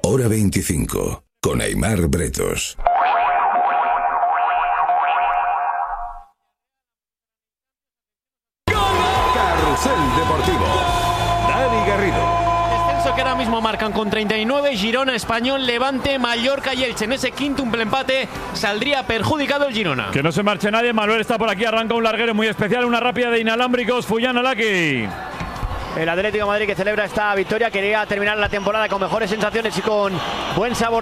Hora 25, con Aimar Bretos. Carrusel Deportivo. Dani Garrido. Que ahora mismo marcan con 39 Girona, Español, Levante, Mallorca y Elche. En ese quíntuple empate saldría perjudicado el Girona. Que no se marche nadie. Manuel está por aquí, arranca un larguero muy especial, una rápida de inalámbricos. Fuyan Alaki. El Atlético de Madrid, que celebra esta victoria, quería terminar la temporada con mejores sensaciones y con buen sabor